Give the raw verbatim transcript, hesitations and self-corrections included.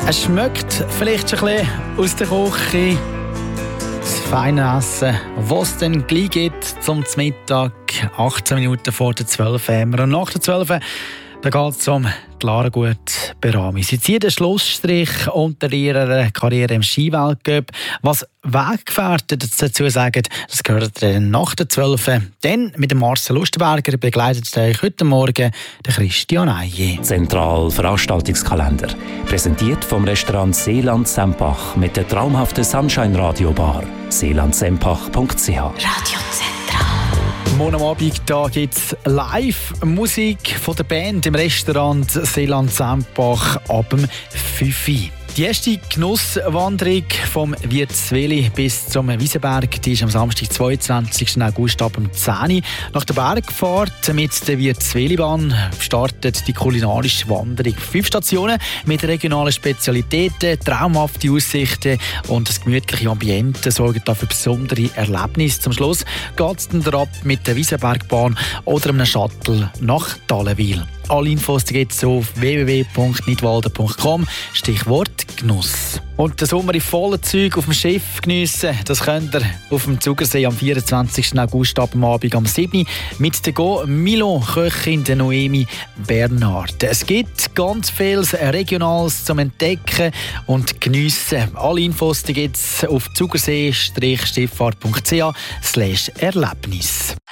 Es schmeckt vielleicht schon ein bisschen aus der Küche. Das feine Essen, was es dann gleich gibt zum Mittag, achtzehn Minuten vor der zwölf Uhr. Und nach der zwölf Uhr geht es um die Lara Gut Berami. Sie zieht den Schlussstrich unter ihrer Karriere im Skiweltcup. Was Weggefährten dazu sagen, das gehört dann nach der zwölf Uhr. Dann mit dem Marcel Lustenberger begleitet euch heute Morgen der Christian Eije. Zentral Veranstaltungskalender. Präsentiert vom Restaurant Seeland Sempach mit der traumhaften Sunshine Radio Bar. seeland sempach punkt c h. Radio Zentral. Morgen Abend gibt es Live-Musik von der Band im Restaurant Seeland Sempach ab dem fünf Uhr. Die erste Genusswanderung vom Wirtsweli bis zum Wiesenberg die ist am Samstag, zweiundzwanzigsten August ab dem zehn Uhr. Nach der Bergfahrt mit der Wirtsweli-Bahn startet die kulinarische Wanderung. Fünf Stationen mit regionalen Spezialitäten, traumhafte Aussichten und das gemütliche Ambiente sorgen dafür besondere Erlebnisse. Zum Schluss geht es dann ab mit der Wiesenbergbahn oder einem Shuttle nach Dallenwil. Alle Infos gibt es auf w w w punkt nidwalden punkt com, Stichwort Genuss. Und den Sommer in vollen Zügen auf dem Schiff geniessen, das könnt ihr auf dem Zugersee am vierundzwanzigsten August ab dem Abend am sieben Uhr mit der Go Milo Köchin der Noemi Bernhard. Es gibt ganz viel Regionales zum Entdecken und Geniessen. Alle Infos gibt es auf zugersee-stiffahrt punkt c h slash Erlebnis.